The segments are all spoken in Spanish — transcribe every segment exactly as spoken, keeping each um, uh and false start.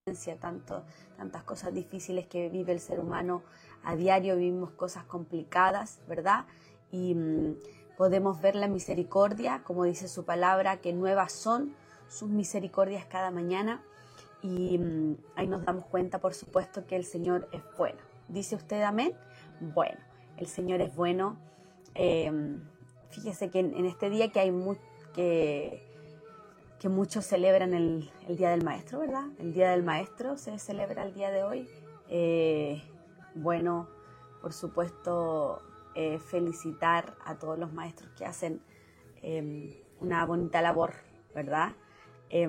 tanto, tantas cosas difíciles que vive el ser humano a diario, vivimos cosas complicadas, ¿verdad? Y mmm, podemos ver la misericordia, como dice su palabra, que nuevas son sus misericordias cada mañana, y mmm, ahí nos damos cuenta, por supuesto, que el Señor es bueno. ¿Dice usted amén? Bueno, el Señor es bueno. Eh, fíjese que en, en este día que hay mu que que muchos celebran el, el Día del Maestro, ¿verdad? El Día del Maestro se celebra el día de hoy. Eh, bueno, por supuesto, eh, felicitar a todos los maestros que hacen eh, una bonita labor, ¿verdad? Eh,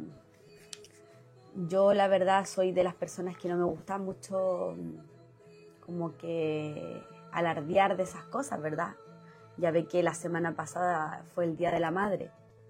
yo, la verdad, soy de las personas que no me gusta mucho como que alardear de esas cosas, ¿verdad? Ya ve que la semana pasada fue el Día de la Madre.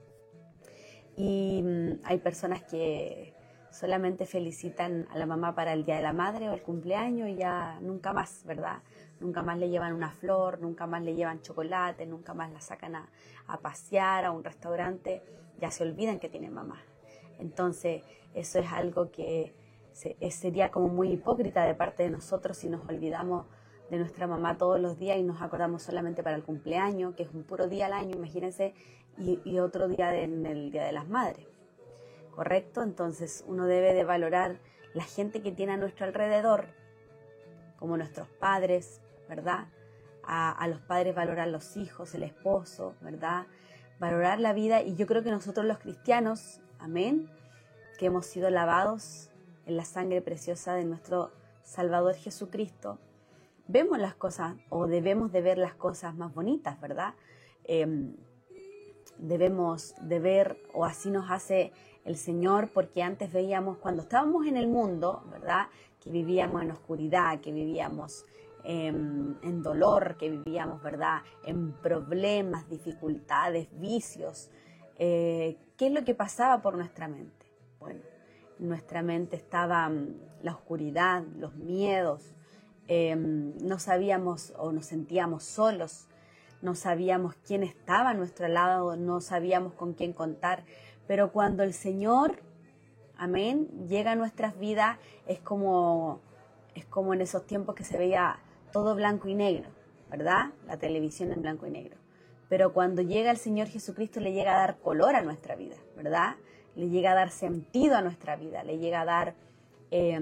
Y mmm, hay personas que solamente felicitan a la mamá para el Día de la Madre o el cumpleaños y ya nunca más, ¿verdad? Nunca más le llevan una flor, nunca más le llevan chocolate, nunca más la sacan a, a pasear a un restaurante, ya se olvidan que tiene mamá. Entonces eso es algo que se, sería como muy hipócrita de parte de nosotros si nos olvidamos de nuestra mamá todos los días y nos acordamos solamente para el cumpleaños, que es un puro día al año, imagínense, y, y otro día de, en el Día de las Madres, ¿correcto? Entonces uno debe de valorar la gente que tiene a nuestro alrededor, como nuestros padres, ¿verdad? A, a los padres valorar los hijos, el esposo, ¿verdad? Valorar la vida, y yo creo que nosotros los cristianos, amén, que hemos sido lavados en la sangre preciosa de nuestro Salvador Jesucristo, vemos las cosas, o debemos de ver las cosas más bonitas, ¿verdad? Eh, debemos de ver, o así nos hace el Señor, porque antes veíamos, cuando estábamos en el mundo, ¿verdad?, que vivíamos en oscuridad, que vivíamos eh, en dolor, que vivíamos, ¿verdad?, en problemas, dificultades, vicios. Eh, ¿Qué es lo que pasaba por nuestra mente? Bueno, en nuestra mente estaba um, la oscuridad, los miedos. Eh, no sabíamos o nos sentíamos solos, no sabíamos quién estaba a nuestro lado, no sabíamos con quién contar, pero cuando el Señor, amén, llega a nuestras vidas, es como, es como en esos tiempos que se veía todo blanco y negro, ¿verdad? La televisión en blanco y negro. Pero cuando llega el Señor Jesucristo, le llega a dar color a nuestra vida, ¿verdad? Le llega a dar sentido a nuestra vida, le llega a dar... Eh,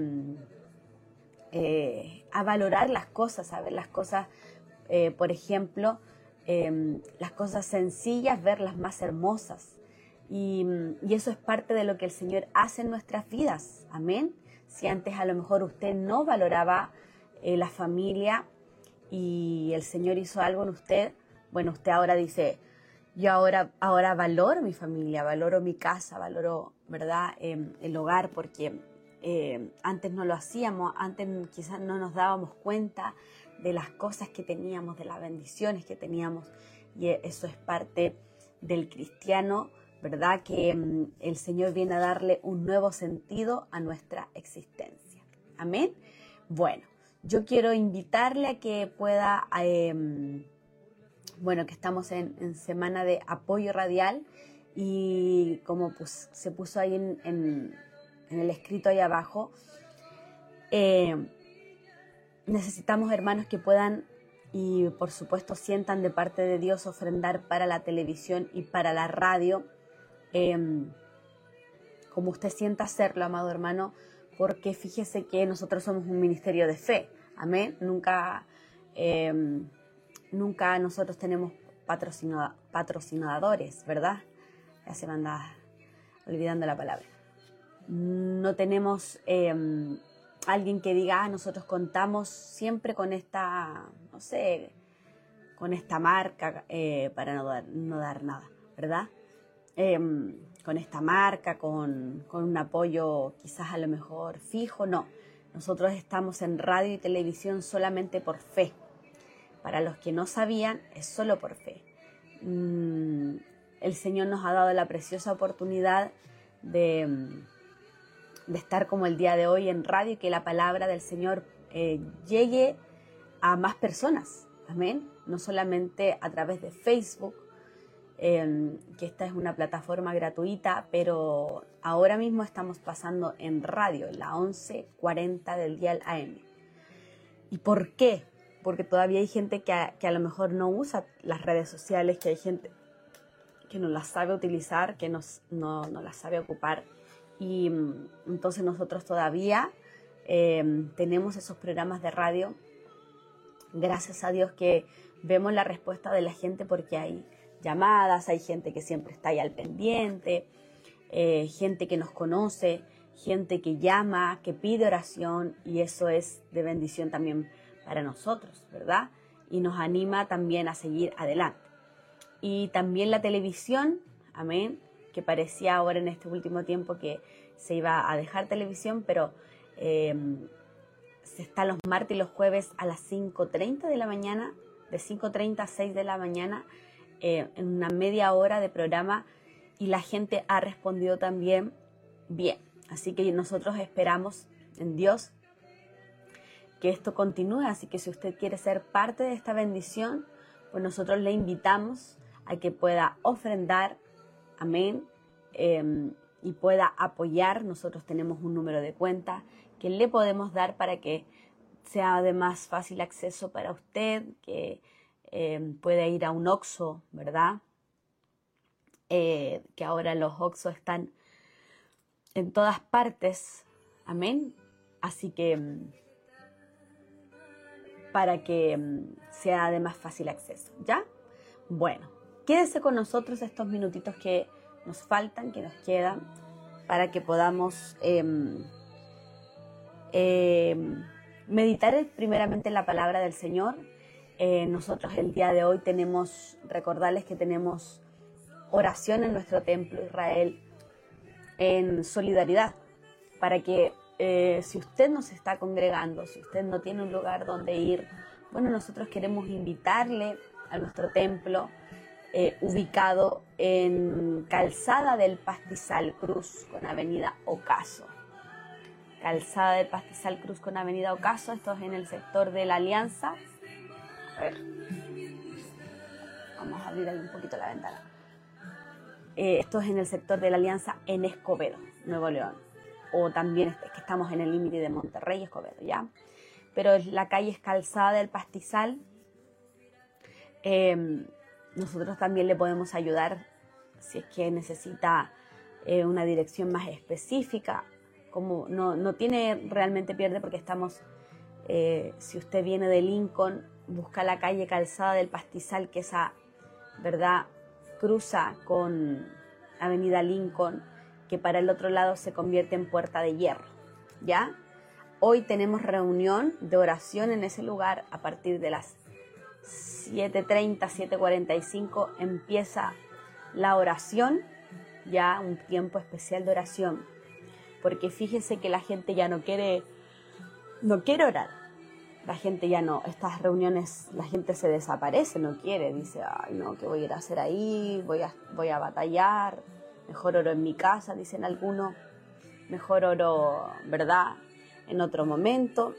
Eh, a valorar las cosas, a ver las cosas, eh, por ejemplo, eh, las cosas sencillas, verlas más hermosas. Y, y eso es parte de lo que el Señor hace en nuestras vidas, amén. Si antes a lo mejor usted no valoraba eh, la familia y el Señor hizo algo en usted, bueno, usted ahora dice, yo ahora, ahora valoro mi familia, valoro mi casa, valoro, ¿verdad?, eh, el hogar, porque... Eh, antes no lo hacíamos, antes quizás no nos dábamos cuenta de las cosas que teníamos, de las bendiciones que teníamos, y eso es parte del cristiano, ¿verdad? Que mm, el Señor viene a darle un nuevo sentido a nuestra existencia. Amén. Bueno, yo quiero invitarle a que pueda, eh, bueno, que estamos en, en semana de apoyo radial, y como pues, se puso ahí en, en en el escrito ahí abajo, eh, necesitamos hermanos que puedan y por supuesto sientan de parte de Dios ofrendar para la televisión y para la radio, eh, como usted sienta hacerlo, amado hermano, porque fíjese que nosotros somos un ministerio de fe, amén, nunca, eh, nunca nosotros tenemos patrocina, patrocinadores, ¿verdad? Ya se me anda olvidando la palabra. No tenemos eh, alguien que diga, ah, nosotros contamos siempre con esta, no sé, con esta marca eh, para no dar, no dar nada, ¿verdad? Eh, con esta marca, con, con un apoyo quizás a lo mejor fijo, no. Nosotros estamos en radio y televisión solamente por fe. Para los que no sabían, es solo por fe. Mm, el Señor nos ha dado la preciosa oportunidad de... de estar como el día de hoy en radio y que la palabra del Señor eh, llegue a más personas, amén, no solamente a través de Facebook, eh, que esta es una plataforma gratuita, pero ahora mismo estamos pasando en radio, en la once cuarenta del dial A M. ¿Y por qué? Porque todavía hay gente que a, que a lo mejor no usa las redes sociales, que hay gente que no las sabe utilizar, que nos, no, no las sabe ocupar. Y entonces nosotros todavía eh, tenemos esos programas de radio. Gracias a Dios que vemos la respuesta de la gente, porque hay llamadas, hay gente que siempre está ahí al pendiente, eh, gente que nos conoce, gente que llama, que pide oración, y eso es de bendición también para nosotros, ¿verdad? Y nos anima también a seguir adelante. Y también la televisión, amén, que parecía ahora en este último tiempo que se iba a dejar televisión, pero eh, se está los martes y los jueves a las cinco treinta de la mañana, de cinco treinta a seis de la mañana, eh, en una media hora de programa, y la gente ha respondido también bien. Así que nosotros esperamos en Dios que esto continúe, así que si usted quiere ser parte de esta bendición, pues nosotros le invitamos a que pueda ofrendar, amén, eh, y pueda apoyar. Nosotros tenemos un número de cuenta que le podemos dar para que sea de más fácil acceso para usted, que eh, pueda ir a un Oxxo, ¿verdad? Eh, que ahora los Oxxo están en todas partes, amén. Así que para que sea de más fácil acceso, ¿ya? Bueno, quédese con nosotros estos minutitos que nos faltan, que nos quedan, para que podamos eh, eh, meditar primeramente en la palabra del Señor. Eh, nosotros el día de hoy tenemos, recordarles que tenemos oración en nuestro templo Israel en solidaridad, para que Eh, si usted nos está congregando, si usted no tiene un lugar donde ir, bueno, nosotros queremos invitarle a nuestro templo eh, ubicado en Calzada del Pastizal Cruz con Avenida Ocaso. Calzada del Pastizal Cruz con Avenida Ocaso, esto es en el sector de la Alianza. A ver, vamos a abrir ahí un poquito la ventana. Eh, esto es en el sector de la Alianza en Escobedo, Nuevo León. O también es que estamos en el límite de Monterrey y Escobedo, ¿ya? Pero la calle es Calzada del Pastizal. Eh, nosotros también le podemos ayudar si es que necesita eh, una dirección más específica. Como no, no tiene realmente pierde, porque estamos, eh, si usted viene de Lincoln, busca la calle Calzada del Pastizal, que esa, ¿verdad?, cruza con Avenida Lincoln, que para el otro lado se convierte en Puerta de Hierro, ¿ya? Hoy tenemos reunión de oración en ese lugar a partir de las siete treinta, siete cuarenta y cinco empieza la oración, ya un tiempo especial de oración, porque fíjese que la gente ya no quiere, no quiere orar, la gente ya no, estas reuniones, la gente se desaparece, no quiere, dice, ay no, ¿qué voy a ir a hacer ahí? Voy a, voy a batallar. Mejor oro en mi casa, dicen algunos. Mejor oro, ¿verdad?, en otro momento.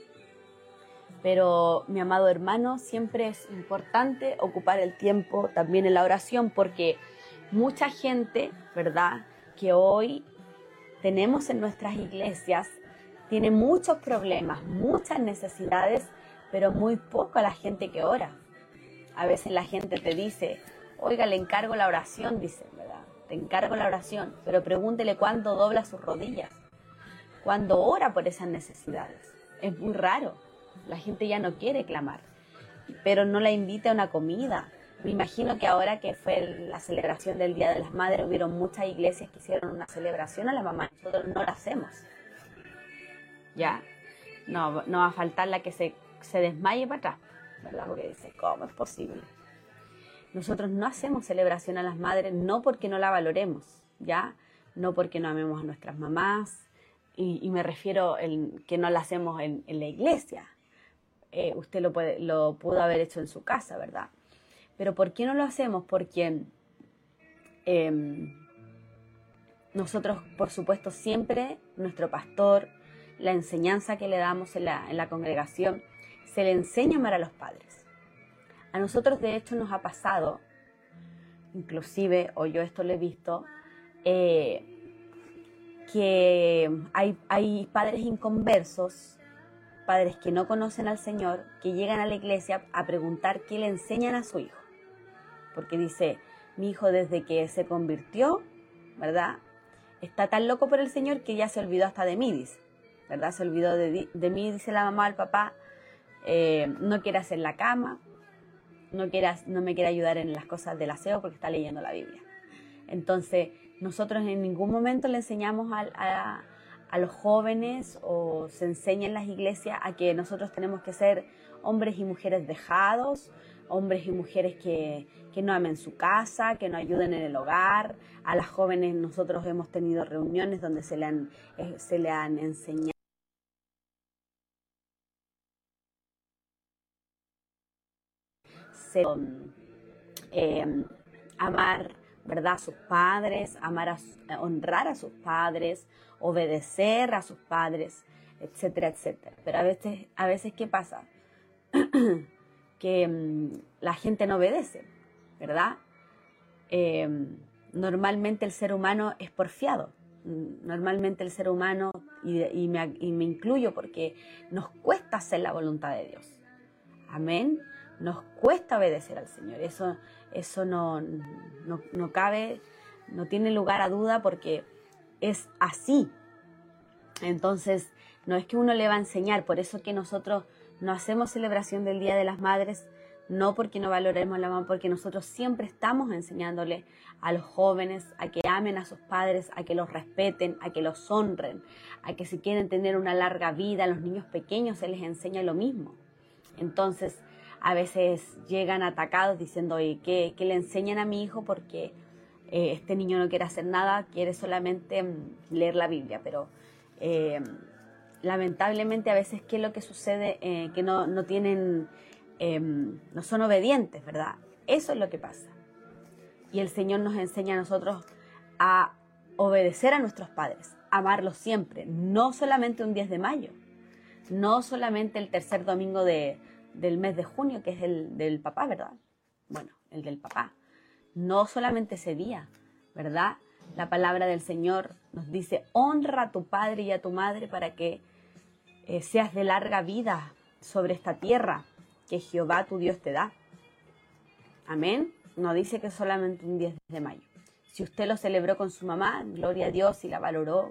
Pero, mi amado hermano, siempre es importante ocupar el tiempo también en la oración, porque mucha gente, ¿verdad?, que hoy tenemos en nuestras iglesias, tiene muchos problemas, muchas necesidades, pero muy poca la gente que ora. A veces la gente te dice, oiga, le encargo la oración, dice, ¿verdad? Te encargo la oración, pero pregúntele cuándo dobla sus rodillas, cuándo ora por esas necesidades. Es muy raro, la gente ya no quiere clamar, pero no la invita a una comida. Me imagino que ahora que fue la celebración del Día de las Madres, hubieron muchas iglesias que hicieron una celebración a la mamá. Nosotros no la hacemos, ¿ya? No, no va a faltar la que se, se desmaye para atrás, ¿verdad? Porque dice, ¿cómo es posible? Nosotros no hacemos celebración a las madres, no porque no la valoremos, ¿ya? No porque no amemos a nuestras mamás, y, y me refiero en que no la hacemos en, en la iglesia. Eh, usted lo, puede, lo pudo haber hecho en su casa, ¿verdad? Pero ¿por qué no lo hacemos? Porque eh, nosotros, por supuesto, siempre, nuestro pastor, la enseñanza que le damos en la, en la congregación, se le enseña a amar a los padres. A nosotros, de hecho, nos ha pasado inclusive, o yo esto lo he visto, eh, que hay, hay padres inconversos, padres que no conocen al Señor, que llegan a la iglesia a preguntar qué le enseñan a su hijo. Porque dice, mi hijo desde que se convirtió, ¿verdad?, está tan loco por el Señor que ya se olvidó hasta de mí, dice, ¿verdad? Se olvidó de, de mí, dice la mamá al papá, eh, no quiere hacer la cama, no, quiere, no me quiere ayudar en las cosas del aseo porque está leyendo la Biblia. Entonces, nosotros en ningún momento le enseñamos a, a, a los jóvenes, o se enseña en las iglesias a que nosotros tenemos que ser hombres y mujeres dejados, hombres y mujeres que, que no amen su casa, que no ayuden en el hogar. A las jóvenes nosotros hemos tenido reuniones donde se le han, eh, se le han enseñado se, eh, amar, ¿verdad?, a sus padres, amar a, honrar a sus padres, obedecer a sus padres, etcétera, etcétera. Pero a veces, a veces ¿qué pasa? que um, la gente no obedece, ¿verdad? Eh, normalmente el ser humano es porfiado. Normalmente el ser humano, y, y, me, y me incluyo porque nos cuesta hacer la voluntad de Dios. Amén. Nos cuesta obedecer al Señor. Eso, eso no, no, no cabe, no tiene lugar a duda porque es así. Entonces, no es que uno le va a enseñar, por eso que nosotros no hacemos celebración del Día de las Madres, no porque no valoremos a la mamá, porque nosotros siempre estamos enseñándole a los jóvenes a que amen a sus padres, a que los respeten, a que los honren, a que si quieren tener una larga vida, a los niños pequeños se les enseña lo mismo. Entonces, a veces llegan atacados diciendo, oye, ¿qué, qué le enseñan a mi hijo? Porque eh, este niño no quiere hacer nada, quiere solamente mm, leer la Biblia, pero... Eh, lamentablemente a veces, ¿qué es lo que sucede? Eh, que no, no tienen, eh, no son obedientes, ¿verdad? Eso es lo que pasa. Y el Señor nos enseña a nosotros a obedecer a nuestros padres, amarlos siempre, no solamente un diez de mayo, no solamente el tercer domingo de, del mes de junio, que es el del papá, ¿verdad? Bueno, el del papá. No solamente ese día, ¿verdad? La palabra del Señor nos dice, honra a tu padre y a tu madre para que eh, seas de larga vida sobre esta tierra que Jehová tu Dios te da. Amén. No dice que solamente un diez de mayo. Si usted lo celebró con su mamá, gloria a Dios, y la valoró,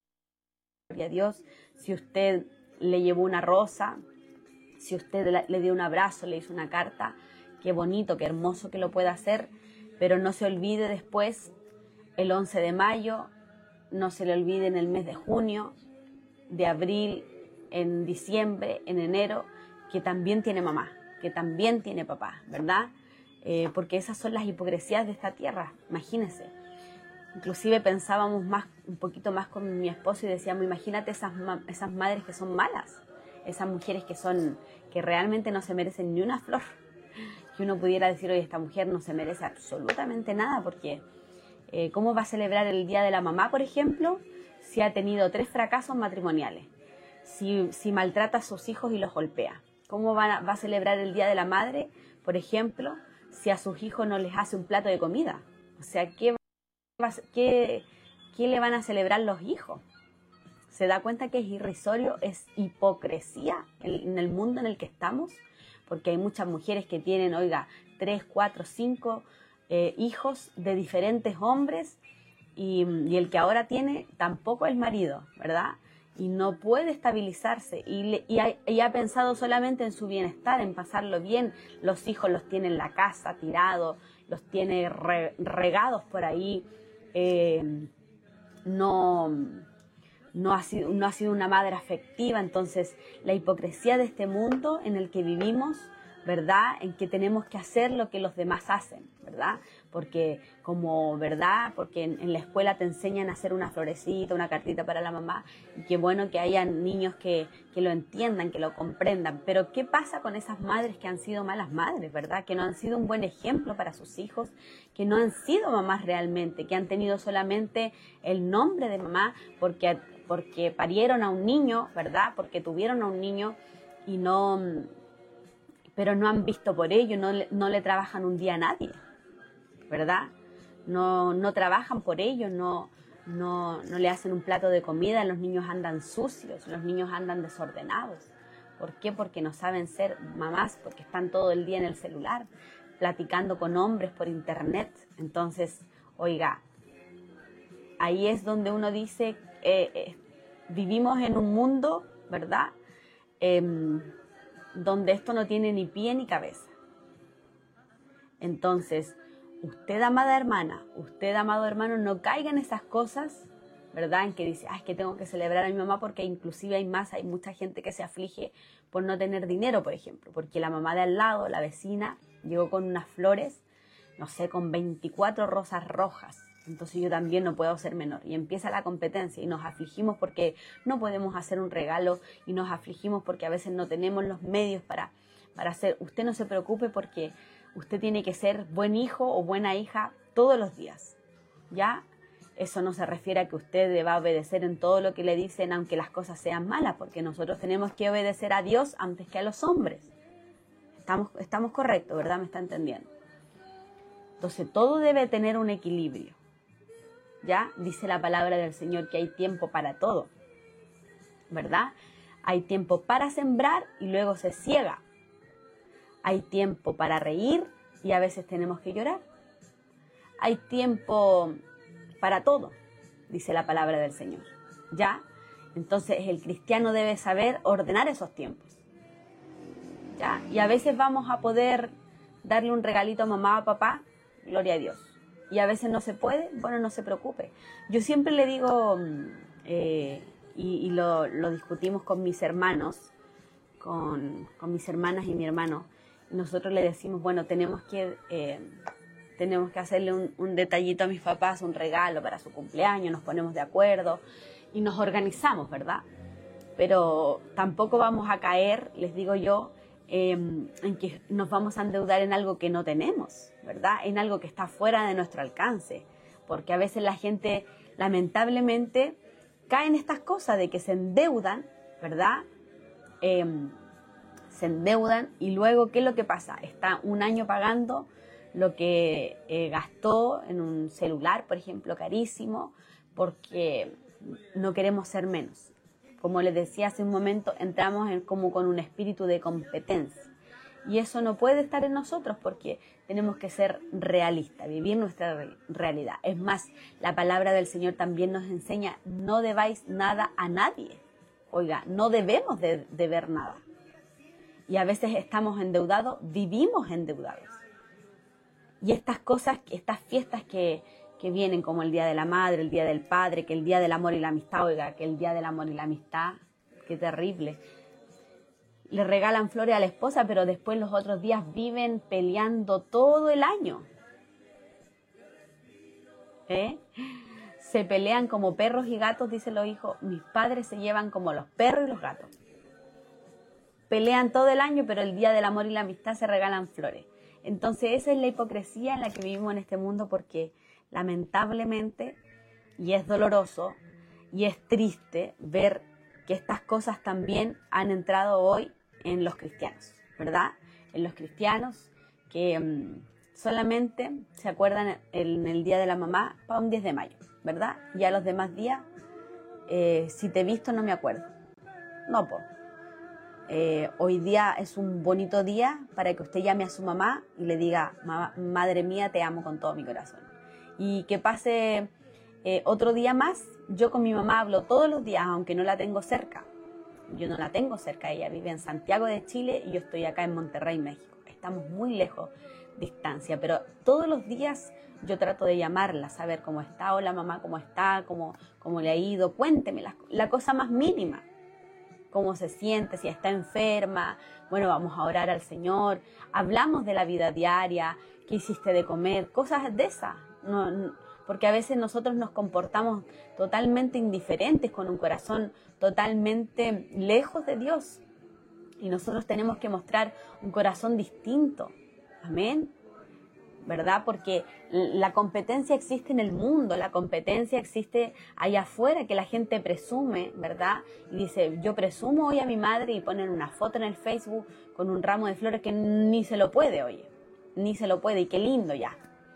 gloria a Dios. Si usted le llevó una rosa, si usted le dio un abrazo, le hizo una carta, qué bonito, qué hermoso que lo pueda hacer, pero no se olvide después, el once de mayo, no se le olvide en el mes de junio, de abril, en diciembre, en enero, que también tiene mamá, que también tiene papá, ¿verdad? Eh, porque esas son las hipocresías de esta tierra, imagínense. Inclusive pensábamos más, un poquito más con mi esposo y decíamos, imagínate esas, ma esas madres que son malas, esas mujeres que son, que realmente no se merecen ni una flor. Que uno pudiera decir, oye, esta mujer no se merece absolutamente nada, porque eh, ¿cómo va a celebrar el Día de la Mamá, por ejemplo, si ha tenido tres fracasos matrimoniales? Si, si maltrata a sus hijos y los golpea. ¿Cómo va a, va a celebrar el Día de la Madre, por ejemplo, si a sus hijos no les hace un plato de comida? O sea, ¿qué, va, qué, qué le van a celebrar los hijos? ¿Se da cuenta que es irrisorio, es hipocresía en, en el mundo en el que estamos? Porque hay muchas mujeres que tienen, oiga, tres, cuatro, cinco eh, hijos de diferentes hombres y, y el que ahora tiene tampoco es marido, ¿verdad? Y no puede estabilizarse y, le, y, ha, y ha pensado solamente en su bienestar, en pasarlo bien. Los hijos los tiene en la casa tirados, los tiene re, regados por ahí. Eh, no, no, ha sido, no ha sido una madre afectiva. Entonces, la hipocresía de este mundo en el que vivimos, ¿verdad? En que tenemos que hacer lo que los demás hacen, ¿verdad? Porque como, ¿verdad? Porque en, en la escuela te enseñan a hacer una florecita, una cartita para la mamá, y qué bueno que haya niños que, que lo entiendan, que lo comprendan. Pero ¿qué pasa con esas madres que han sido malas madres, ¿verdad? Que no han sido un buen ejemplo para sus hijos, que no han sido mamás realmente, que han tenido solamente el nombre de mamá porque, porque parieron a un niño, ¿verdad? Porque tuvieron a un niño y no... pero no han visto por ello, no le, no le trabajan un día a nadie. ¿verdad? No, no trabajan por ellos, no, no, no le hacen un plato de comida, los niños andan sucios, los niños andan desordenados. ¿Por qué? Porque no saben ser mamás, porque están todo el día en el celular, platicando con hombres por internet. Entonces, oiga, ahí es donde uno dice, eh, eh, vivimos en un mundo, ¿verdad?, Eh, donde esto no tiene ni pie ni cabeza. Entonces, usted, amada hermana, usted, amado hermano, no caiga en esas cosas, ¿verdad?, en que dice, ah, es que tengo que celebrar a mi mamá porque inclusive hay más, hay mucha gente que se aflige por no tener dinero, por ejemplo, porque la mamá de al lado, la vecina, llegó con unas flores, no sé, con veinticuatro rosas rojas. Entonces yo también no puedo ser menor. Y empieza la competencia y nos afligimos porque no podemos hacer un regalo y nos afligimos porque a veces no tenemos los medios para, para hacer. Usted no se preocupe porque usted tiene que ser buen hijo o buena hija todos los días, ¿ya? Eso no se refiere a que usted deba obedecer en todo lo que le dicen, aunque las cosas sean malas, porque nosotros tenemos que obedecer a Dios antes que a los hombres. Estamos, estamos correctos, ¿verdad? ¿Me está entendiendo? Entonces todo debe tener un equilibrio. Ya dice la palabra del Señor que hay tiempo para todo, ¿verdad? Hay tiempo para sembrar y luego se ciega. Hay tiempo para reír y a veces tenemos que llorar. Hay tiempo para todo, dice la palabra del Señor, ¿ya? Entonces el cristiano debe saber ordenar esos tiempos, ¿ya? Y a veces vamos a poder darle un regalito a mamá o a papá, gloria a Dios. Y a veces no se puede, bueno, no se preocupe. Yo siempre le digo, eh, y, y lo, lo discutimos con mis hermanos, con, con mis hermanas y mi hermano, nosotros le decimos, bueno, tenemos que, eh, tenemos que hacerle un, un detallito a mis papás, un regalo para su cumpleaños, nos ponemos de acuerdo y nos organizamos, ¿verdad? Pero tampoco vamos a caer, les digo yo, Eh, en que nos vamos a endeudar en algo que no tenemos, ¿verdad? En algo que está fuera de nuestro alcance, porque a veces la gente lamentablemente cae en estas cosas de que se endeudan, ¿verdad? Eh, se endeudan y luego, ¿qué es lo que pasa? Está un año pagando lo que eh, gastó en un celular, por ejemplo, carísimo, porque no queremos ser menos. Como les decía hace un momento, entramos en, como con un espíritu de competencia. Y eso no puede estar en nosotros porque tenemos que ser realistas, vivir nuestra re- realidad. Es más, la palabra del Señor también nos enseña, no debáis nada a nadie. Oiga, no debemos de deber nada. Y a veces estamos endeudados, vivimos endeudados. Y estas cosas, estas fiestas que... que vienen como el Día de la Madre, el Día del Padre, que el Día del Amor y la Amistad, oiga, que el Día del Amor y la Amistad, qué terrible. Le regalan flores a la esposa, pero después los otros días viven peleando todo el año. ¿Eh? Se pelean como perros y gatos, dicen los hijos. Mis padres se llevan como los perros y los gatos. Pelean todo el año, pero el Día del Amor y la Amistad se regalan flores. Entonces esa es la hipocresía en la que vivimos en este mundo porque lamentablemente, y es doloroso, y es triste ver que estas cosas también han entrado hoy en los cristianos, ¿verdad? En los cristianos que um, solamente se acuerdan en el Día de la Mamá para un diez de mayo, ¿verdad? Ya los demás días, eh, si te he visto no me acuerdo. No, pues. Eh, hoy día es un bonito día para que usted llame a su mamá y le diga, madre mía, te amo con todo mi corazón. Y que pase eh, otro día más. Yo con mi mamá hablo todos los días, aunque no la tengo cerca. Yo no la tengo cerca, ella vive en Santiago de Chile y yo estoy acá en Monterrey, México. Estamos muy lejos, distancia, pero todos los días yo trato de llamarla, saber cómo está, hola mamá, cómo está, cómo, cómo le ha ido, cuénteme la, la cosa más mínima, cómo se siente, si está enferma, bueno, vamos a orar al Señor, hablamos de la vida diaria, qué hiciste de comer, cosas de esas. No, no, porque a veces nosotros nos comportamos totalmente indiferentes, con un corazón totalmente lejos de Dios. Y nosotros tenemos que mostrar un corazón distinto. Amén. ¿Verdad? Porque la competencia existe en el mundo, la competencia existe allá afuera, que la gente presume, ¿verdad? Y dice, yo presumo hoy a mi madre y ponen una foto en el Facebook con un ramo de flores que ni se lo puede, oye, ni se lo puede, y qué lindo ya.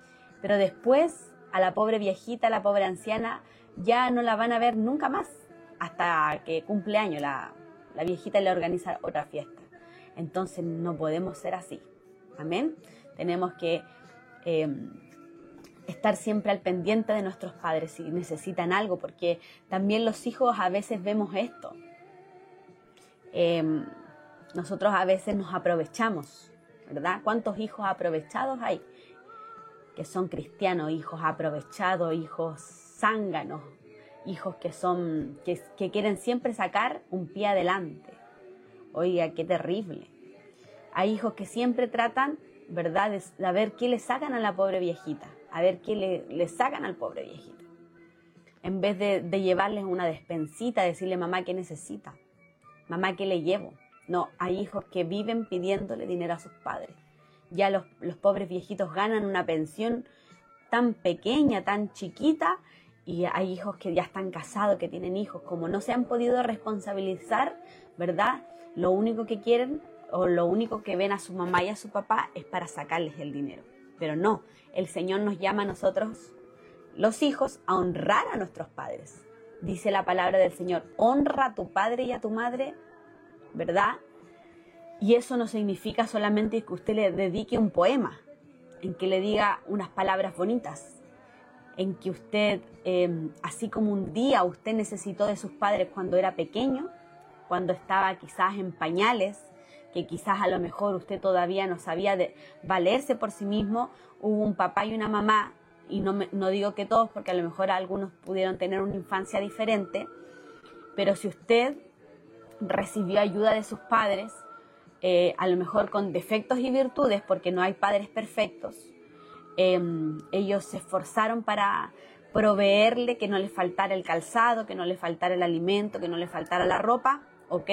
pero después a la pobre viejita, a la pobre anciana, ya no la van a ver nunca más, hasta que cumple años la, la viejita le organiza otra fiesta. Entonces no podemos ser así. Amén. Tenemos que eh, estar siempre al pendiente de nuestros padres si necesitan algo, porque también los hijos a veces vemos esto. Eh, nosotros a veces nos aprovechamos, ¿verdad? ¿Cuántos hijos aprovechados hay? Que son cristianos, hijos aprovechados, hijos zánganos, hijos que son que, que quieren siempre sacar un pie adelante. Oiga, qué terrible. Hay hijos que siempre tratan, ¿verdad?, de, de ver qué le sacan a la pobre viejita, a ver qué le, le sacan al pobre viejita. En vez de, de llevarles una despensita, decirle, mamá, ¿qué necesita? Mamá, ¿qué le llevo? No, hay hijos que viven pidiéndole dinero a sus padres. Ya los, los pobres viejitos ganan una pensión tan pequeña, tan chiquita, y hay hijos que ya están casados, que tienen hijos, como no se han podido responsabilizar, ¿verdad? Lo único que quieren o lo único que ven a su mamá y a su papá es para sacarles el dinero. Pero no, el Señor nos llama a nosotros, los hijos, a honrar a nuestros padres. Dice la palabra del Señor, honra a tu padre y a tu madre, ¿verdad? Y eso no significa solamente que usted le dedique un poema, en que le diga unas palabras bonitas, en que usted, eh, así como un día usted necesitó de sus padres cuando era pequeño, cuando estaba quizás en pañales, que quizás a lo mejor usted todavía no sabía de valerse por sí mismo, hubo un papá y una mamá, y no, me, no digo que todos, porque a lo mejor algunos pudieron tener una infancia diferente, pero si usted recibió ayuda de sus padres, eh, a lo mejor con defectos y virtudes, porque no hay padres perfectos, eh, ellos se esforzaron para proveerle que no le faltara el calzado, que no le faltara el alimento, que no le faltara la ropa, ¿ok?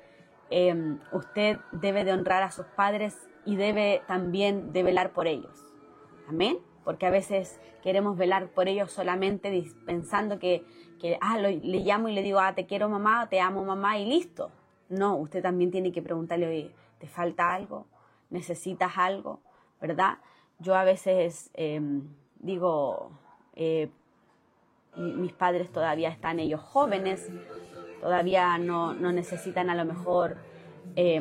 Eh, usted debe de honrar a sus padres y debe también de velar por ellos. Amén. Porque a veces queremos velar por ellos solamente pensando que, que ah, lo, le llamo y le digo, ah, te quiero mamá, te amo mamá y listo. No, usted también tiene que preguntarle, oye, ¿te falta algo? ¿Necesitas algo? ¿Verdad? Yo a veces eh, digo, eh, mis padres todavía están ellos jóvenes, todavía no, no necesitan a lo mejor eh,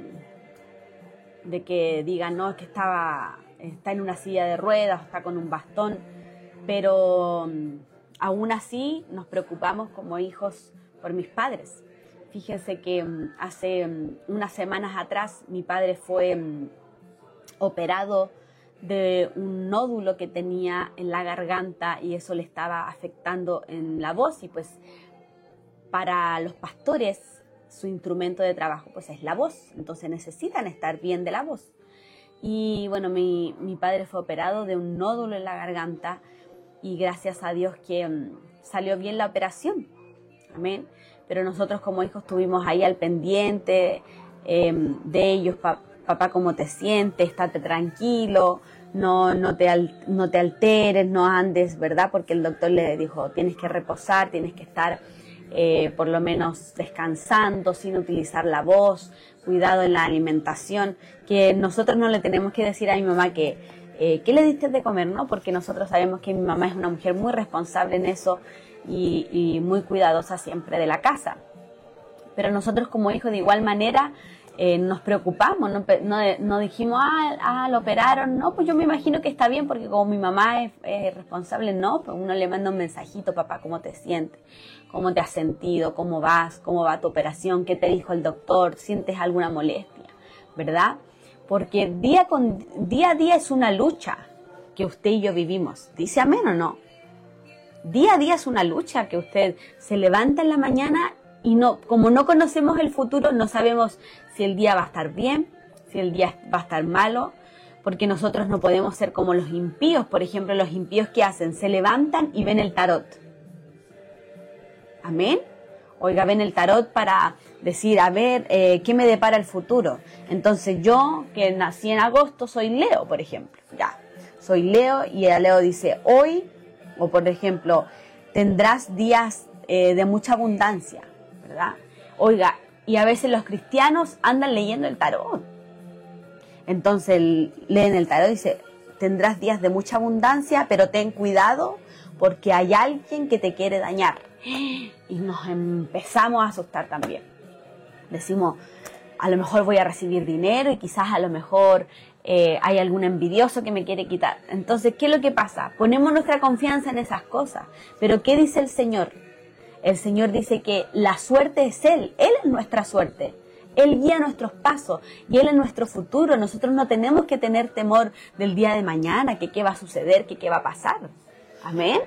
de que digan, no, es que estaba, está en una silla de ruedas, está con un bastón, pero um, aún así nos preocupamos como hijos por mis padres. Fíjense que um, hace um, unas semanas atrás mi padre fue um, operado de un nódulo que tenía en la garganta y eso le estaba afectando en la voz, y pues para los pastores su instrumento de trabajo pues es la voz, entonces necesitan estar bien de la voz. Y bueno, mi, mi padre fue operado de un nódulo en la garganta y gracias a Dios que um, salió bien la operación, amén. Pero nosotros como hijos estuvimos ahí al pendiente eh, de ellos, pa, papá, ¿cómo te sientes? Estate tranquilo, no, no, te al, no te alteres, no andes, ¿verdad? Porque el doctor le dijo, tienes que reposar, tienes que estar Eh, por lo menos descansando, sin utilizar la voz, cuidado en la alimentación, que nosotros no le tenemos que decir a mi mamá que eh, ¿qué le diste de comer? ¿No? Porque nosotros sabemos que mi mamá es una mujer muy responsable en eso y, y muy cuidadosa siempre de la casa. Pero nosotros como hijos de igual manera eh, nos preocupamos, no, no, no dijimos, ah, ah, lo operaron, no, pues yo me imagino que está bien porque como mi mamá es, es responsable, no, pues uno le manda un mensajito, papá, ¿cómo te sientes? ¿Cómo te has sentido? ¿Cómo vas? ¿Cómo va tu operación? ¿Qué te dijo el doctor? ¿Sientes alguna molestia? ¿Verdad? Porque día, con, día a día es una lucha que usted y yo vivimos. ¿Dice amén o no? Día a día es una lucha que usted se levanta en la mañana y no, como no conocemos el futuro, no sabemos si el día va a estar bien, si el día va a estar malo, porque nosotros no podemos ser como los impíos. Por ejemplo, los impíos, ¿qué hacen? Se levantan y ven el tarot. Amén. Oiga, ven el tarot para decir, a ver, eh, ¿qué me depara el futuro? Entonces yo, que nací en agosto, soy Leo, por ejemplo. Ya, soy Leo y el Leo dice, hoy, o por ejemplo, tendrás días eh, de mucha abundancia, ¿verdad? Oiga, y a veces los cristianos andan leyendo el tarot. Entonces leen el tarot y dice, tendrás días de mucha abundancia, pero ten cuidado porque hay alguien que te quiere dañar. Y nos empezamos a asustar también. Decimos, a lo mejor voy a recibir dinero y quizás a lo mejor eh, hay algún envidioso que me quiere quitar. Entonces, ¿qué es lo que pasa? Ponemos nuestra confianza en esas cosas. Pero ¿qué dice el Señor? El Señor dice que la suerte es Él. Él es nuestra suerte. Él guía nuestros pasos y Él es nuestro futuro. Nosotros no tenemos que tener temor del día de mañana, que qué va a suceder, que qué va a pasar. Amén.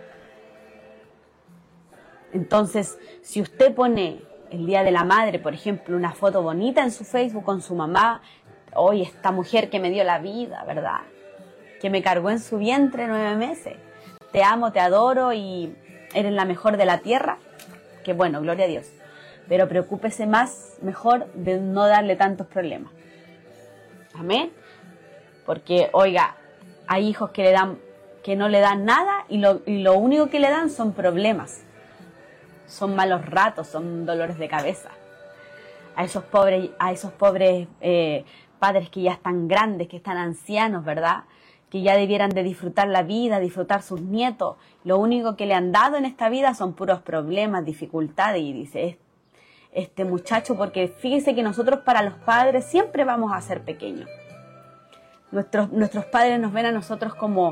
Entonces, si usted pone el Día de la Madre, por ejemplo, una foto bonita en su Facebook con su mamá, hoy esta mujer que me dio la vida, ¿verdad? Que me cargó en su vientre nueve meses. Te amo, te adoro y eres la mejor de la tierra. Que bueno, gloria a Dios. Pero preocúpese más, mejor, de no darle tantos problemas. Amén. Porque, oiga, hay hijos que le dan, que no le dan nada y lo, y lo único que le dan son problemas. Son malos ratos, son dolores de cabeza. A esos pobres, a esos pobres eh, padres que ya están grandes, que están ancianos, ¿verdad? Que ya debieran de disfrutar la vida, disfrutar sus nietos. Lo único que le han dado en esta vida son puros problemas, dificultades. Y dice, este muchacho, porque fíjese que nosotros para los padres siempre vamos a ser pequeños. Nuestros, nuestros padres nos ven a nosotros como,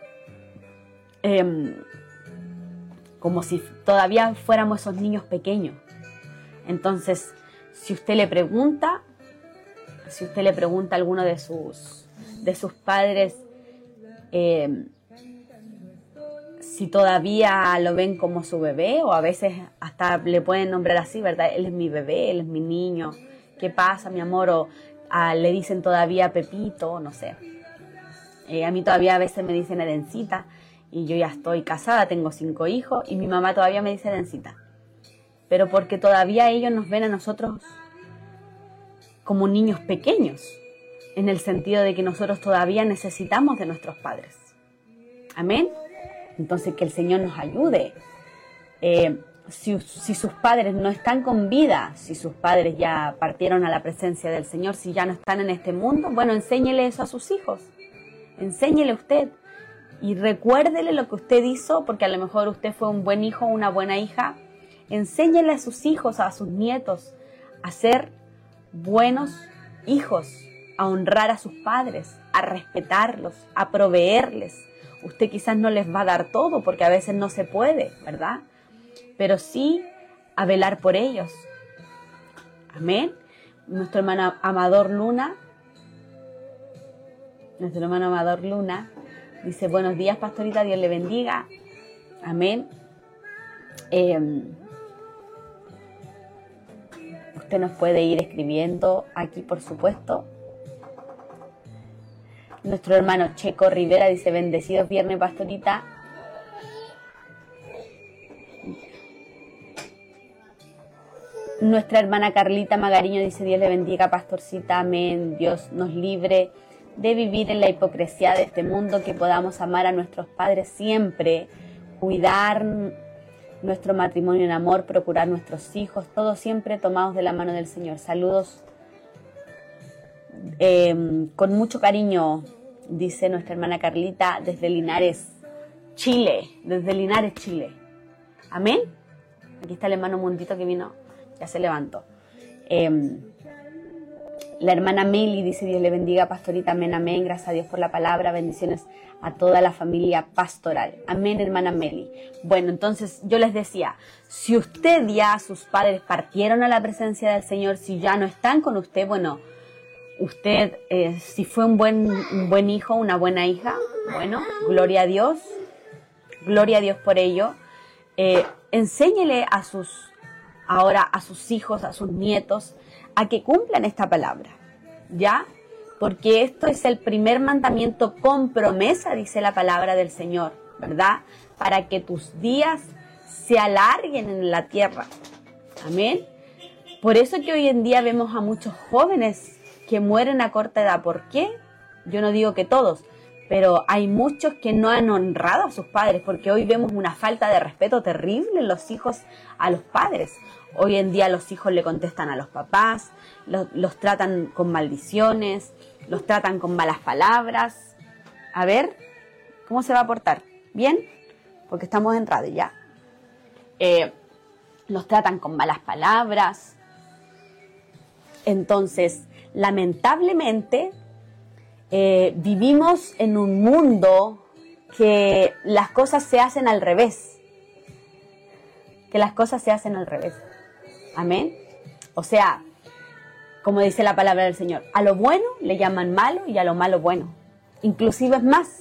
eh, como si todavía fuéramos esos niños pequeños. Entonces, si usted le pregunta, si usted le pregunta a alguno de sus, de sus padres, eh, si todavía lo ven como su bebé, o a veces hasta le pueden nombrar así, ¿verdad? Él es mi bebé, él es mi niño, ¿qué pasa, mi amor? O a, le dicen todavía Pepito, no sé. Eh, a mí todavía a veces me dicen Edencita, y yo ya estoy casada, tengo cinco hijos, y mi mamá todavía me dice Edencita. Pero porque todavía ellos nos ven a nosotros como niños pequeños, en el sentido de que nosotros todavía necesitamos de nuestros padres. Amén. Entonces, que el Señor nos ayude. Eh, si, si sus padres no están con vida, si sus padres ya partieron a la presencia del Señor, si ya no están en este mundo, bueno, enséñele eso a sus hijos. Enséñele usted. Y recuérdele lo que usted hizo, porque a lo mejor usted fue un buen hijo o una buena hija. Enséñele a sus hijos, a sus nietos, a ser buenos hijos, a honrar a sus padres, a respetarlos, a proveerles. Usted quizás no les va a dar todo porque a veces no se puede, ¿verdad? Pero sí a velar por ellos. Amén. Nuestro hermano Amador Luna, nuestro hermano Amador Luna, dice, buenos días, pastorita, Dios le bendiga. Amén. Eh, usted nos puede ir escribiendo aquí, por supuesto. Nuestro hermano Checo Rivera dice, bendecidos viernes, pastorita. Nuestra hermana Carlita Magariño dice, Dios le bendiga, pastorcita, amén. Dios nos libre de vivir en la hipocresía de este mundo, que podamos amar a nuestros padres siempre, cuidar nuestro matrimonio en amor, procurar nuestros hijos, todos siempre tomados de la mano del Señor. Saludos eh, con mucho cariño, dice nuestra hermana Carlita, desde Linares, Chile, desde Linares, Chile. Amén. Aquí está el hermano Mundito que vino, ya se levantó. Eh, la hermana Meli dice, Dios le bendiga, pastorita, amén, amén, gracias a Dios por la palabra, bendiciones a toda la familia pastoral. Amén, hermana Meli. Bueno, entonces yo les decía, si usted ya, sus padres partieron a la presencia del Señor, si ya no están con usted, bueno, usted, eh, si fue un buen, un buen hijo, una buena hija, bueno, gloria a Dios, gloria a Dios por ello. Eh, enséñele a sus, ahora a sus hijos, a sus nietos, a que cumplan esta palabra, ¿ya? Porque esto es el primer mandamiento con promesa, dice la palabra del Señor, ¿verdad? Para que tus días se alarguen en la tierra. Amén. Por eso que hoy en día vemos a muchos jóvenes que mueren a corta edad. ¿Por qué? Yo no digo que todos, pero hay muchos que no han honrado a sus padres, porque hoy vemos una falta de respeto terrible en los hijos a los padres. Hoy en día los hijos le contestan a los papás, los, los tratan con maldiciones, los tratan con malas palabras. A ver, ¿cómo se va a portar? ¿Bien? Porque estamos en radio ya. Eh, los tratan con malas palabras. Entonces, lamentablemente, eh, vivimos en un mundo que las cosas se hacen al revés. Que las cosas se hacen al revés. Amén. O sea, como dice la palabra del Señor, a lo bueno le llaman malo y a lo malo bueno. Inclusive es más,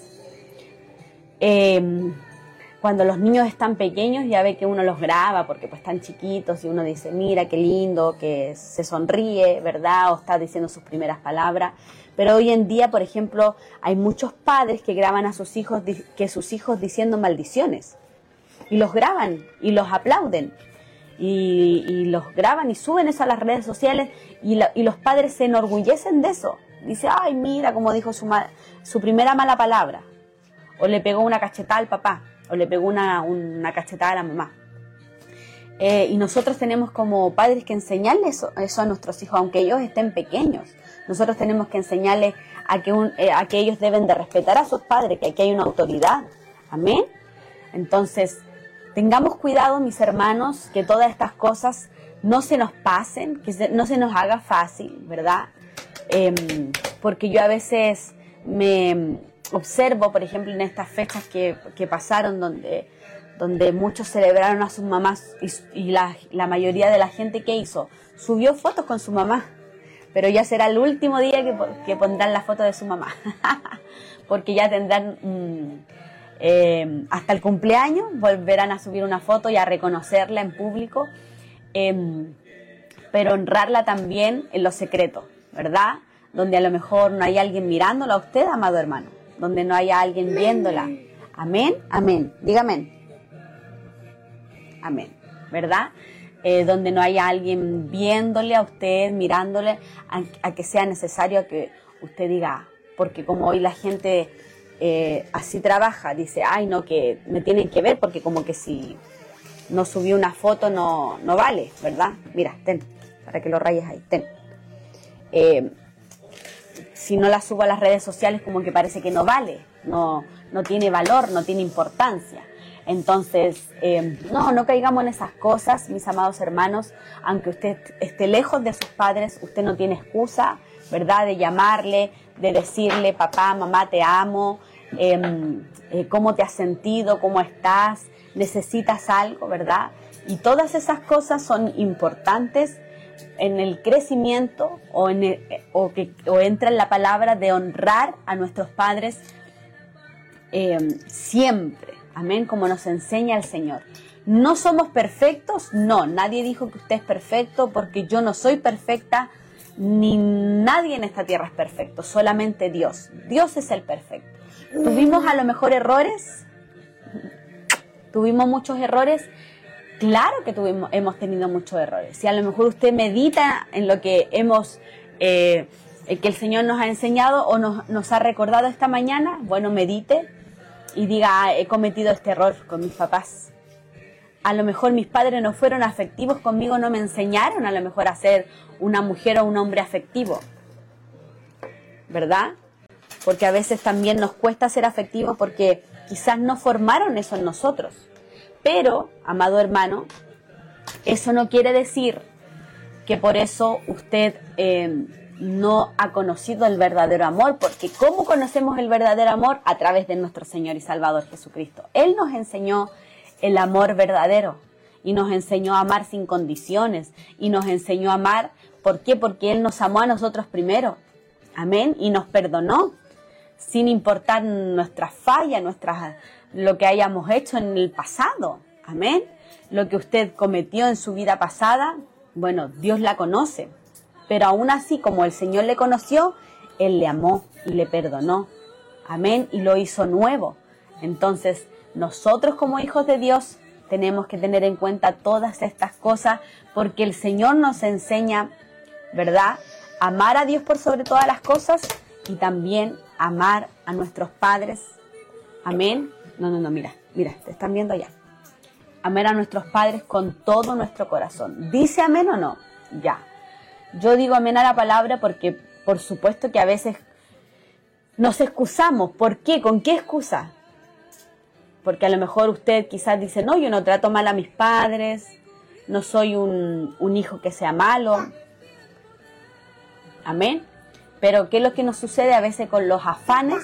eh, cuando los niños están pequeños ya ve que uno los graba porque pues están chiquitos y uno dice, mira qué lindo, que se sonríe, ¿verdad? O está diciendo sus primeras palabras. Pero hoy en día, por ejemplo, hay muchos padres que graban a sus hijos, que sus hijos diciendo maldiciones. Y los graban y los aplauden. Y, y los graban y suben eso a las redes sociales y, la, y los padres se enorgullecen de eso. Dice, ay, mira cómo dijo su, ma- su primera mala palabra. O le pegó una cachetada al papá. O le pegó una, una cachetada a la mamá. Eh, y nosotros tenemos como padres que enseñarles eso, eso a nuestros hijos, aunque ellos estén pequeños. Nosotros tenemos que enseñarles a que, un, eh, a que ellos deben de respetar a sus padres, que aquí hay una autoridad. Amén. Entonces, tengamos cuidado, mis hermanos, que todas estas cosas no se nos pasen, que se, no se nos haga fácil, ¿verdad? Eh, porque yo a veces me observo, por ejemplo, en estas fechas que, que pasaron, donde, donde muchos celebraron a sus mamás y, y la, la mayoría de la gente que hizo, subió fotos con su mamá, pero ya será el último día que, que pondrán la foto de su mamá, porque ya tendrán... Mmm, Eh, hasta el cumpleaños volverán a subir una foto y a reconocerla en público, eh, pero honrarla también en lo secreto, ¿verdad? Donde a lo mejor no hay alguien mirándola a usted, amado hermano, donde no haya alguien viéndola. Amén, amén, dígame. Amén, ¿verdad? Eh, donde no haya alguien viéndole a usted, mirándole, a, a que sea necesario que usted diga, porque como hoy la gente... Eh, así trabaja, dice, ay no, que me tienen que ver porque como que si no subí una foto no, no vale, ¿verdad? Mira, ten, para que lo rayes ahí, ten. Eh, si no la subo a las redes sociales como que parece que no vale, no, no tiene valor, no tiene importancia. Entonces, eh, no, no caigamos en esas cosas, mis amados hermanos, aunque usted esté lejos de sus padres, usted no tiene excusa, ¿verdad?, de llamarle, de decirle, papá, mamá, te amo, eh, eh, cómo te has sentido, cómo estás, necesitas algo, ¿verdad? Y todas esas cosas son importantes en el crecimiento o, en el, o, que, o entra en la palabra de honrar a nuestros padres eh, siempre, amén, como nos enseña el Señor. ¿No somos perfectos? No, nadie dijo que usted es perfecto porque yo no soy perfecta, ni nadie en esta tierra es perfecto, solamente Dios. Dios es el perfecto. ¿Tuvimos a lo mejor errores? ¿Tuvimos muchos errores? Claro que tuvimos, hemos tenido muchos errores. Si a lo mejor usted medita en lo que hemos, eh, que el Señor nos ha enseñado o nos, nos ha recordado esta mañana, bueno, medite y diga, ah, he cometido este error con mis papás. A lo mejor mis padres no fueron afectivos conmigo, no me enseñaron a lo mejor a ser una mujer o un hombre afectivo, ¿verdad? Porque a veces también nos cuesta ser afectivos porque quizás no formaron eso en nosotros. Pero, amado hermano, eso no quiere decir que por eso usted eh, no ha conocido el verdadero amor, porque ¿cómo conocemos el verdadero amor? A través de nuestro Señor y Salvador Jesucristo. Él nos enseñó el amor verdadero y nos enseñó a amar sin condiciones y nos enseñó a amar, ¿por qué? Porque Él nos amó a nosotros primero, amén, y nos perdonó sin importar nuestras fallas, nuestras, lo que hayamos hecho en el pasado, amén, lo que usted cometió en su vida pasada, bueno, Dios la conoce, pero aún así, como el Señor le conoció, Él le amó y le perdonó, amén, y lo hizo nuevo. Entonces, nosotros como hijos de Dios tenemos que tener en cuenta todas estas cosas porque el Señor nos enseña, ¿verdad?, amar a Dios por sobre todas las cosas y también amar a nuestros padres. Amén. No, no, no, mira, mira, te están viendo allá. Amar a nuestros padres con todo nuestro corazón. ¿Dice amén o no? Ya. Yo digo amén a la palabra porque por supuesto que a veces nos excusamos. ¿Por qué? ¿Con qué excusa? Porque a lo mejor usted quizás dice, no, yo no trato mal a mis padres, no soy un, un hijo que sea malo. Amén. Pero ¿qué es lo que nos sucede a veces con los afanes?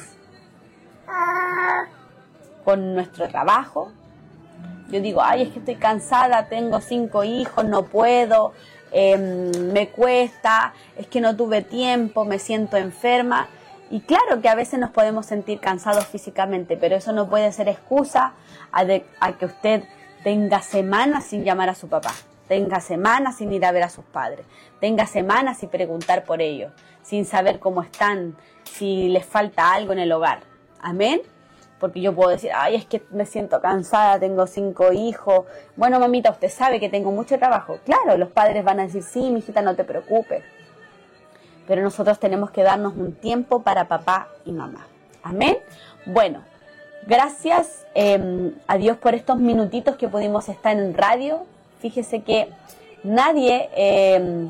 Con nuestro trabajo. Yo digo, ay, es que estoy cansada, tengo cinco hijos, no puedo, eh, me cuesta, es que no tuve tiempo, me siento enferma. Y claro que a veces nos podemos sentir cansados físicamente, pero eso no puede ser excusa a, de, a que usted tenga semanas sin llamar a su papá, tenga semanas sin ir a ver a sus padres, tenga semanas sin preguntar por ellos, sin saber cómo están, si les falta algo en el hogar. Amén. Porque yo puedo decir, ay, es que me siento cansada, tengo cinco hijos. Bueno, mamita, usted sabe que tengo mucho trabajo. Claro, los padres van a decir, sí, mijita, no te preocupes. Pero nosotros tenemos que darnos un tiempo para papá y mamá. Amén. Bueno, gracias eh, a Dios por estos minutitos que pudimos estar en radio. Fíjese que nadie eh,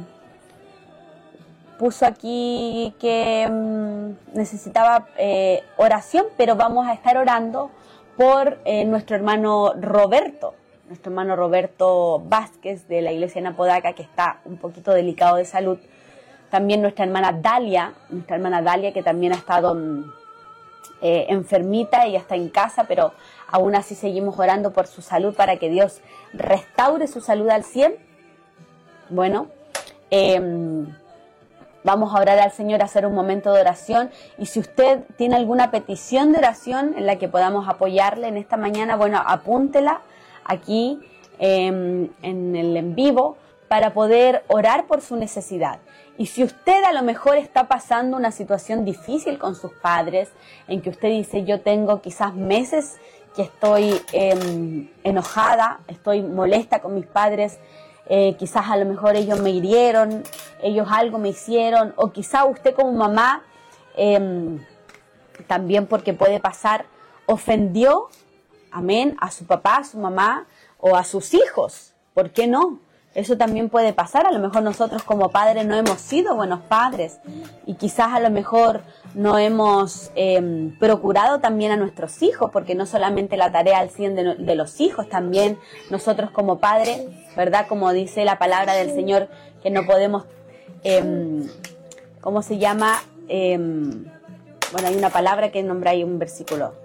puso aquí que um, necesitaba eh, oración, pero vamos a estar orando por eh, nuestro hermano Roberto, nuestro hermano Roberto Vázquez de la iglesia en Apodaca, que está un poquito delicado de salud. También nuestra hermana Dalia, nuestra hermana Dalia, que también ha estado eh, enfermita, ella está en casa, pero aún así seguimos orando por su salud para que Dios restaure su salud al cien. Bueno, eh, vamos a orar al Señor, a hacer un momento de oración. Y si usted tiene alguna petición de oración en la que podamos apoyarle en esta mañana, bueno, apúntela aquí eh, en el en vivo para poder orar por su necesidad. Y si usted a lo mejor está pasando una situación difícil con sus padres, en que usted dice, yo tengo quizás meses que estoy eh, enojada, estoy molesta con mis padres, Eh, quizás a lo mejor ellos me hirieron, ellos algo me hicieron, o quizás usted como mamá, eh, también porque puede pasar, ofendió, amén, a su papá, a su mamá, o a sus hijos. ¿Por qué no? Eso también puede pasar. A lo mejor nosotros como padres no hemos sido buenos padres, y quizás a lo mejor no hemos eh, procurado también a nuestros hijos, porque no solamente la tarea al cien de, de los hijos, también nosotros como padres, ¿verdad? Como dice la palabra del Señor, que no podemos, eh, ¿cómo se llama? Eh, bueno, hay una palabra que nombra ahí un versículo,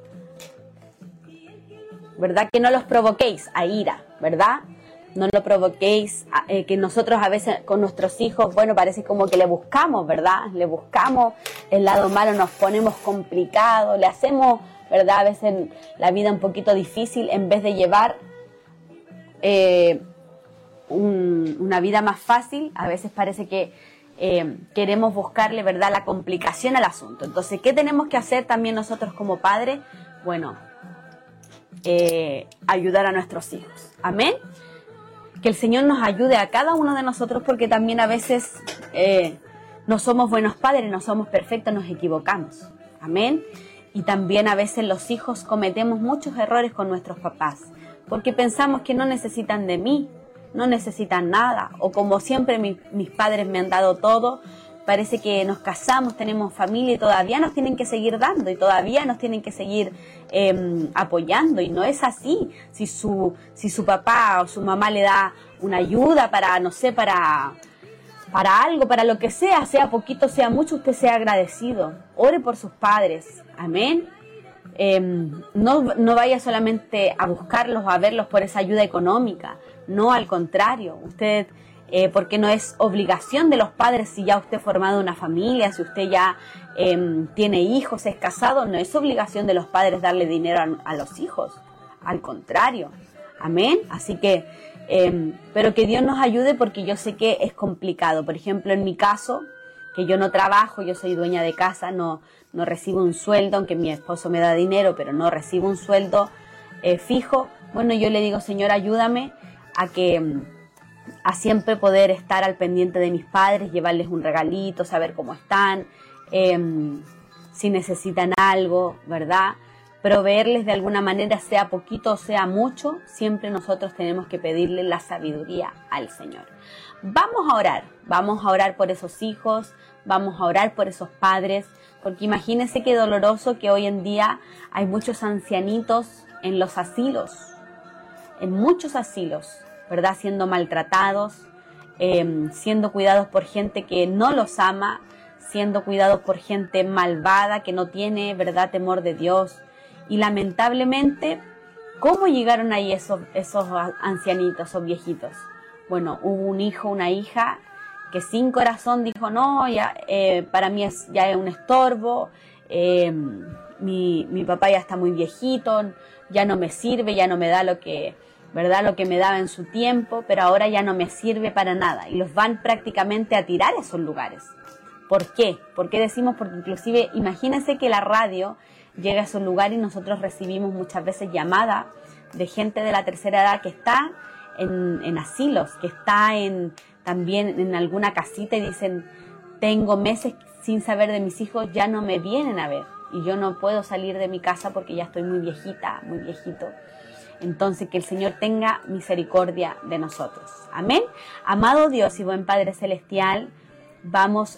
¿verdad? Que no los provoquéis a ira, ¿verdad? No lo provoquéis, eh, que nosotros a veces con nuestros hijos, bueno, parece como que le buscamos, ¿verdad? Le buscamos el lado malo, nos ponemos complicados, le hacemos, ¿verdad? A veces la vida un poquito difícil en vez de llevar eh, un, una vida más fácil. A veces parece que eh, queremos buscarle, ¿verdad?, la complicación al asunto. Entonces, ¿qué tenemos que hacer también nosotros como padres? Bueno, eh, ayudar a nuestros hijos. Amén. Que el Señor nos ayude a cada uno de nosotros, porque también a veces eh, no somos buenos padres, no somos perfectos, nos equivocamos. Amén. Y también a veces los hijos cometemos muchos errores con nuestros papás, porque pensamos que no necesitan de mí, no necesitan nada, o como siempre mi, mis padres me han dado todo, parece que nos casamos, tenemos familia y todavía nos tienen que seguir dando y todavía nos tienen que seguir eh, apoyando, y no es así. Si su, si su papá o su mamá le da una ayuda para, no sé, para, para algo, para lo que sea, sea poquito, sea mucho, usted sea agradecido. Ore por sus padres. Amén. Eh, no, no vaya solamente a buscarlos o a verlos por esa ayuda económica. No, al contrario. Usted... Eh, porque no es obligación de los padres, si ya usted ha formado una familia, si usted ya eh, tiene hijos, es casado, no es obligación de los padres darle dinero a, a los hijos, al contrario, amén. Así que, eh, pero que Dios nos ayude, porque yo sé que es complicado. Por ejemplo, en mi caso, que yo no trabajo, yo soy dueña de casa, no, no recibo un sueldo, aunque mi esposo me da dinero, pero no recibo un sueldo eh, fijo. Bueno, yo le digo, Señor, ayúdame a que... a siempre poder estar al pendiente de mis padres, llevarles un regalito, saber cómo están, eh, si necesitan algo, ¿verdad? proveerles de alguna manera, sea poquito o sea mucho, siempre nosotros tenemos que pedirle la sabiduría al Señor. Vamos a orar, vamos a orar por esos hijos, vamos a orar por esos padres, porque imagínense qué doloroso que hoy en día hay muchos ancianitos en los asilos, en muchos asilos, ¿verdad? Siendo maltratados, eh, siendo cuidados por gente que no los ama, siendo cuidados por gente malvada que no tiene, ¿verdad?, temor de Dios. Y lamentablemente, ¿cómo llegaron ahí esos, esos ancianitos, esos viejitos? Bueno, hubo un hijo, una hija que sin corazón dijo, no, ya, eh, para mí es, ya es un estorbo, eh, mi, mi papá ya está muy viejito, ya no me sirve, ya no me da lo que, ¿verdad?, lo que me daba en su tiempo, pero ahora ya no me sirve para nada. Y los van prácticamente a tirar a esos lugares. ¿Por qué? ¿Por qué decimos? Porque inclusive, imagínense que la radio llega a esos lugares y nosotros recibimos muchas veces llamadas de gente de la tercera edad que está en, en asilos, que está en, también en alguna casita y dicen, tengo meses sin saber de mis hijos, ya no me vienen a ver y yo no puedo salir de mi casa porque ya estoy muy viejita, muy viejito. Entonces, que el Señor tenga misericordia de nosotros. Amén. Amado Dios y buen Padre Celestial, vamos